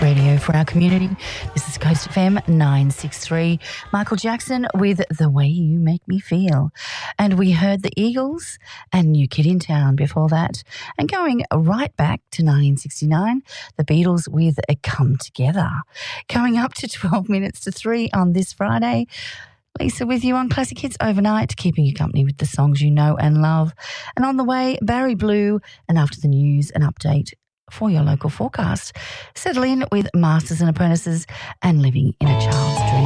Radio for our community. This is Coast FM 963. Michael Jackson with The Way You Make Me Feel. And we heard the Eagles and New Kid in Town before that. And going right back to 1969, the Beatles with a Come Together. Coming up to 12 minutes to 3 on this Friday. Lisa with you on Classic Hits Overnight, keeping you company with the songs you know and love. And on the way, Barry Blue, and after the news, an update for your local forecast. Settle in with Masters and Apprentices and Living in a Child's Dream.